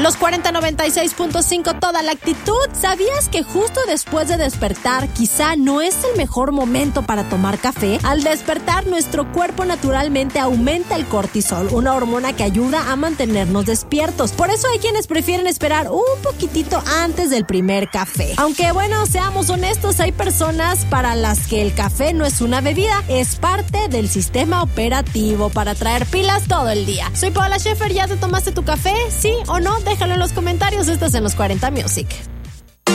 Los 4096.5, toda la actitud. ¿Sabías que justo después de despertar quizá no es el mejor momento para tomar café? Al despertar, nuestro cuerpo naturalmente aumenta el cortisol, una hormona que ayuda a mantenernos despiertos. Por eso hay quienes prefieren esperar un poquitito antes del primer café. Aunque bueno, seamos honestos, hay personas para las que el café no es una bebida, es parte del sistema operativo para traer pilas todo el día. Soy Paola Schaefer, ¿ya te tomaste tu café? ¿Sí o no? Déjalo en los comentarios, estás en los 40 Music.